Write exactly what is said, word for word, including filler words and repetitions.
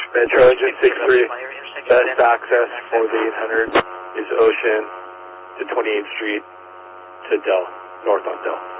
Metro Engine six three, best access for the eight hundred is Ocean to twenty-eighth Street to Dell, north on Dell.